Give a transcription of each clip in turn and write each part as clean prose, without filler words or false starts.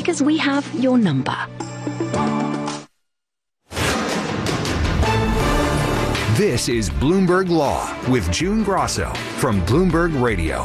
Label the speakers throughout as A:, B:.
A: because we have your number.
B: This is Bloomberg Law with June Grosso from Bloomberg Radio.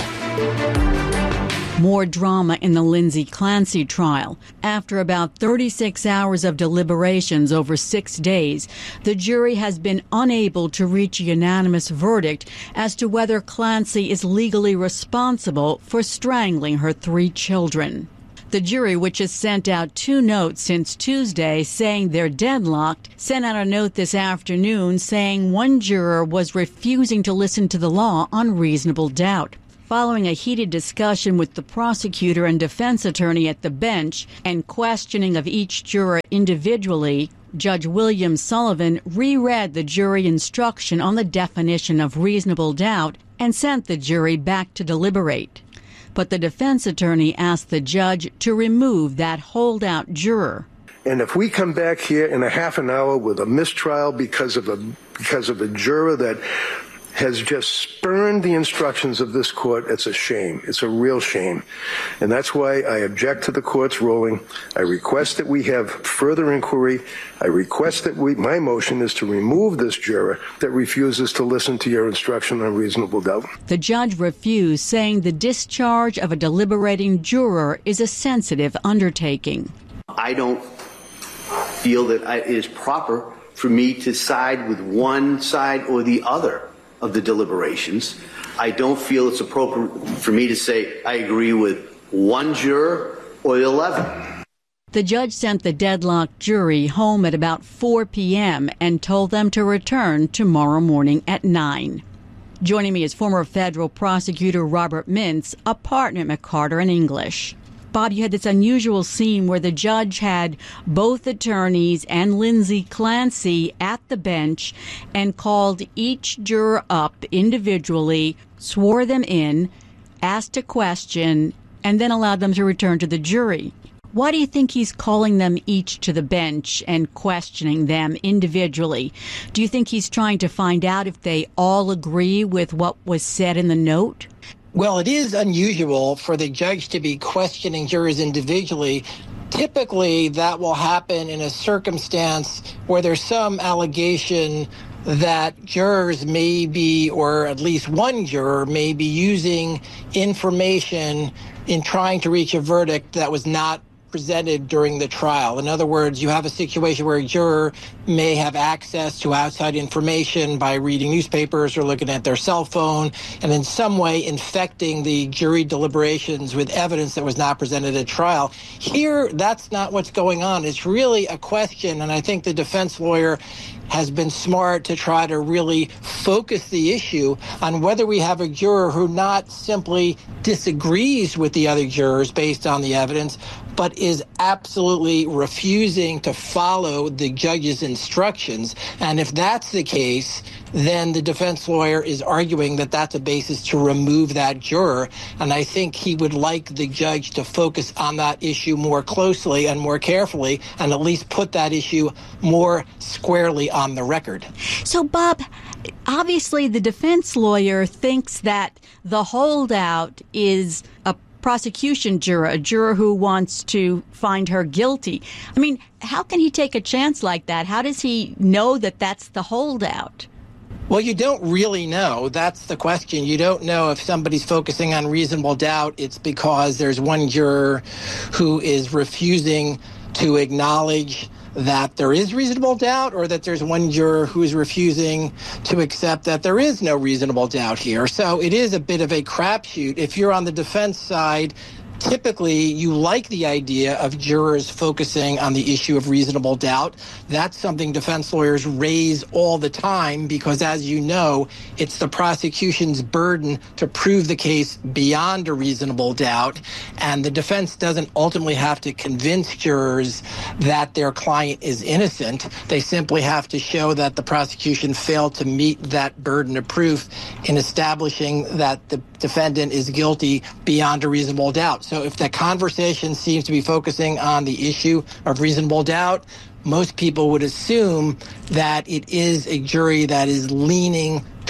C: More drama in the Lindsay Clancy trial. After about 36 hours of deliberations over 6 days, the jury has been unable to reach a unanimous verdict as to whether Clancy is legally responsible for strangling her 3 children. The jury, which has sent out 2 notes since Tuesday saying they're deadlocked, sent out a note this afternoon saying one juror was refusing to listen to the law on reasonable doubt. Following a heated discussion with the prosecutor and defense attorney at the bench and questioning of each juror individually, Judge William Sullivan reread the jury instruction on the definition of reasonable doubt and sent the jury back to deliberate. But the defense attorney asked the judge to remove that holdout juror.
D: And if we come back here in a half an hour with a mistrial because of a juror that has just spurned the instructions of this court, it's a shame. It's a real shame. And that's why I object to the court's ruling. I request that we have further inquiry. I request that my motion is to remove this juror that refuses to listen to your instruction on reasonable doubt.
C: The judge refused, saying the discharge of a deliberating juror is a sensitive undertaking.
E: I don't feel that it is proper for me to side with one side or the other of the deliberations. I don't feel it's appropriate for me to say I agree with one juror or 11.
C: The judge sent the deadlocked jury home at about 4 p.m. and told them to return tomorrow morning at 9. Joining me is former federal prosecutor Robert Mintz, a partner at McCarter and English. Bob, you had this unusual scene where the judge had both attorneys and Lindsay Clancy at the bench and called each juror up individually, swore them in, asked a question, and then allowed them to return to the jury. Why do you think he's calling them each to the bench and questioning them individually? Do you think he's trying to find out if they all agree with what was said in the note?
F: Well, it is unusual for the judge to be questioning jurors individually. Typically, that will happen in a circumstance where there's some allegation that jurors may be, or at least one juror may be using information in trying to reach a verdict that was not presented during the trial. In other words, you have a situation where a juror may have access to outside information by reading newspapers or looking at their cell phone and in some way infecting the jury deliberations with evidence that was not presented at trial. Here, that's not what's going on. It's really a question, and I think the defense lawyer has been smart to try to really focus the issue on whether we have a juror who not simply disagrees with the other jurors based on the evidence, but is absolutely refusing to follow the judge's instructions. And if that's the case, then the defense lawyer is arguing that that's a basis to remove that juror. And I think he would like the judge to focus on that issue more closely and more carefully and at least put that issue more squarely on the record.
C: So, Bob, obviously the defense lawyer thinks that the holdout is a prosecution juror, a juror who wants to find her guilty. I mean, how can he take a chance like that? How does he know that that's the holdout?
F: Well, you don't really know. That's the question. You don't know if somebody's focusing on reasonable doubt. It's because there's one juror who is refusing to acknowledge that there is reasonable doubt, or that there's one juror who is refusing to accept that there is no reasonable doubt here. So it is a bit of a crapshoot. If you're on the defense side, typically you like the idea of jurors focusing on the issue of reasonable doubt. That's something defense lawyers raise all the time because, as you know, it's the prosecution's burden to prove the case beyond a reasonable doubt. And the defense doesn't ultimately have to convince jurors that their client is innocent. They simply have to show that the prosecution failed to meet that burden of proof in establishing that the defendant is guilty beyond a reasonable doubt. So if the conversation seems to be focusing on the issue of reasonable doubt, most people would assume that it is a jury that is leaning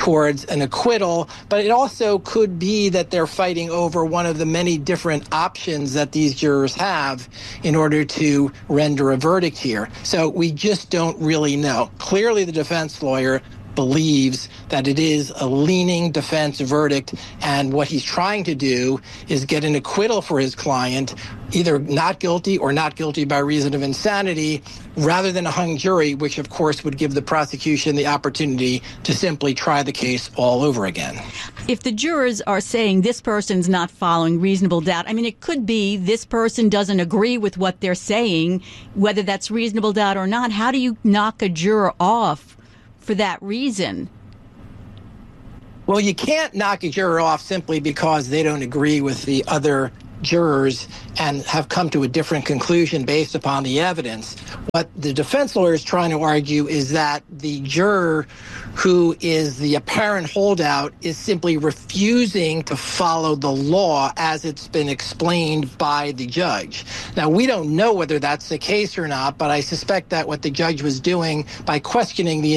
F: towards an acquittal, but it also could be that they're fighting over one of the many different options that these jurors have in order to render a verdict here. So we just don't really know. Clearly, the defense lawyer believes that it is a leaning defense verdict, and what he's trying to do is get an acquittal for his client, either not guilty or not guilty by reason of insanity, rather than a hung jury, which of course would give the prosecution the opportunity to simply try the case all over again.
C: If the jurors are saying this person's not following reasonable doubt, I mean, it could be this person doesn't agree with what they're saying, whether that's reasonable doubt or not. How do you knock a juror off for that reason?
F: Well, you can't knock a juror off simply because they don't agree with the other jurors and have come to a different conclusion based upon the evidence. What the defense lawyer is trying to argue is that the juror who is the apparent holdout is simply refusing to follow the law as it's been explained by the judge. Now, we don't know whether that's the case or not, but I suspect that what the judge was doing by questioning the